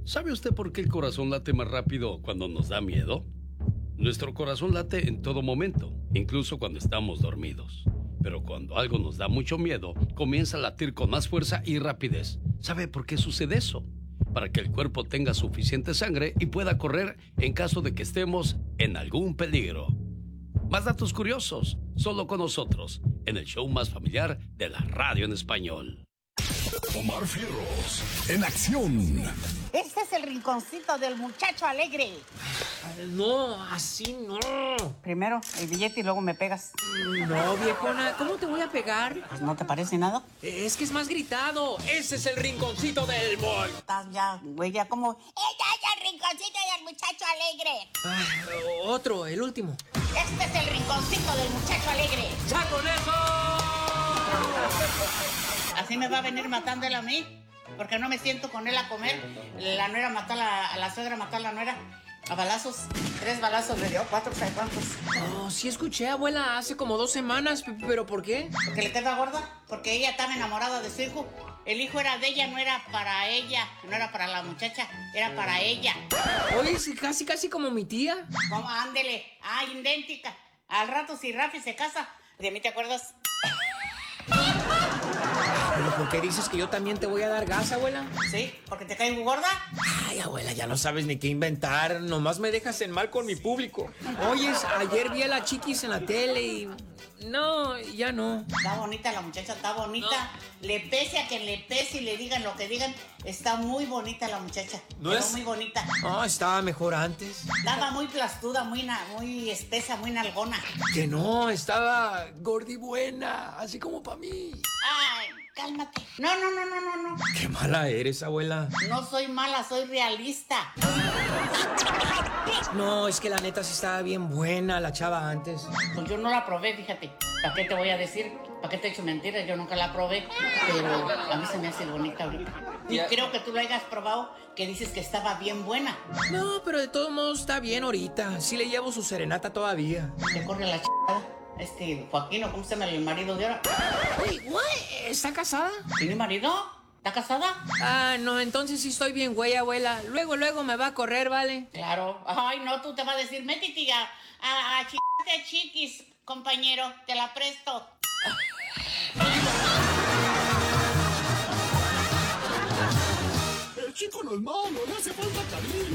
¿Sabe usted por qué el corazón late más rápido cuando nos da miedo? Nuestro corazón late en todo momento, incluso cuando estamos dormidos. Pero cuando algo nos da mucho miedo, comienza a latir con más fuerza y rapidez. ¿Sabe por qué sucede eso? Para que el cuerpo tenga suficiente sangre y pueda correr en caso de que estemos en algún peligro. Más datos curiosos, solo con nosotros, en el show más familiar de la radio en español. Omar Fierros, en acción. Este es el rinconcito del muchacho alegre. No, así no. Primero el billete y luego me pegas. No, viejona, ¿cómo te voy a pegar? Pues, ¿no te parece nada? Es que es más gritado. Ese es el rinconcito del boy. Estás ya, güey, ya como... ¡Ella es el rinconcito del muchacho alegre! Otro, el último. Este es el rinconcito del muchacho alegre. ¡Ya con eso! ¿Así me va a venir matando él a mí? Porque no me siento con él a comer. La nuera mató a la suegra, mató a la nuera a balazos. 3 balazos le dio, 4, ¿sabes cuántos? Oh, sí escuché, abuela, hace como 2 semanas. ¿Pero por qué? Porque le queda gorda. Porque ella estaba enamorada de su hijo. El hijo era de ella, no era para ella. No era para la muchacha, era para ella. Oye, es casi como mi tía. ¿Cómo? Ándele. Ah, idéntica. Al rato si Rafi se casa, ¿de mí te acuerdas? ¿Pero por qué dices que yo también te voy a dar gas, abuela? Sí, porque te caigo gorda. Ay, abuela, ya no sabes ni qué inventar. Nomás me dejas en mal con mi público. Oyes, ayer vi a la Chiquis en la tele y... No, ya no. Está bonita la muchacha, está bonita. No. Le pese a quien le pese y le digan lo que digan, está muy bonita la muchacha. ¿No Quedó es? muy bonita. No, estaba mejor antes. Estaba muy plastuda, muy espesa, muy nalgona. Que no, estaba gordibuena, así como para mí. Ay, cálmate. No. Qué mala eres, abuela. No soy mala, soy realista. No, es que la neta sí estaba bien buena la chava antes. Pues yo no la probé, fíjate. ¿Para qué te voy a decir? ¿Para qué te he hecho mentiras? Yo nunca la probé, pero a mí se me hace bonita ahorita. Y creo que tú lo hayas probado, que dices que estaba bien buena. No, pero de todos modos está bien ahorita. Sí le llevo su serenata todavía. Te corre la Joaquín, ¿o cómo se llama el marido de ahora? Uy, ¿está casada? ¿Tiene marido? ¿Está casada? Ah, no, entonces sí estoy bien, güey, abuela. Luego me va a correr, ¿vale? Claro. Ay, no, tú te vas a decir, métete a Chiquis, compañero, te la presto. El chico no es malo, le hace falta cariño.